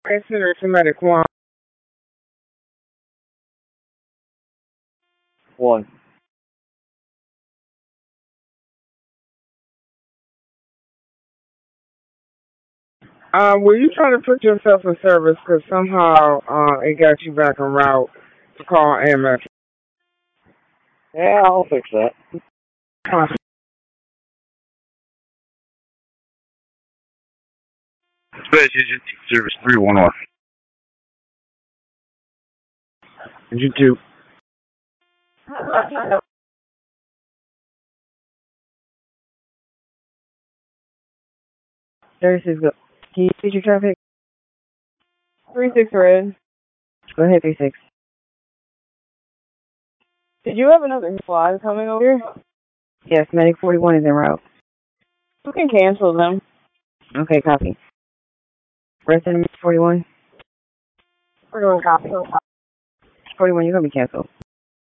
Consider somebody Quan. One. Were you trying to put yourself in service? Because somehow it got you back en route to call AMS. Yeah, I'll fix that. Space Agent Service 311. You too. 36, go. Can you see your traffic? 36 red. Go ahead, 36. Did you have another squad coming over here? Yes, Medic 41 is en route. You can cancel them. Okay, copy. Rest in 41? We're doing copy. 41, you're going to be canceled.